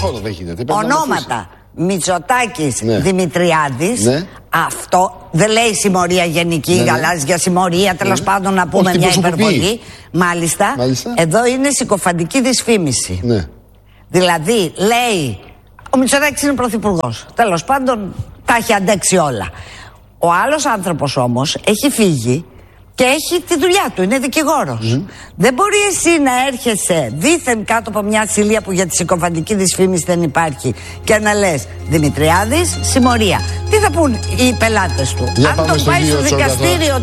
Καθόλου δεν γίνεται. Ονόματα. Μητσοτάκης, ναι. Δημητριάδης, ναι. Αυτό δεν λέει συμμορία γενική, ναι, ναι. γαλάζια συμμορία, τέλος ναι. πάντων να πούμε μια υπερβολή. Μάλιστα, εδώ είναι συκοφαντική δυσφήμιση. Ναι. Δηλαδή, λέει, ο Μητσοτάκης είναι πρωθυπουργός. Τέλος πάντων, τα έχει αντέξει όλα. Ο άλλος άνθρωπος όμως έχει φύγει και έχει τη δουλειά του, είναι δικηγόρος. Δεν μπορεί εσύ να έρχεσαι δήθεν κάτω από μια ασυλία που για τη συκοφαντική δυσφήμιση δεν υπάρχει και να λες Δημητριάδης, συμμορία. Τι θα πούν οι πελάτες του? Αν το πάει στο δικαστήριο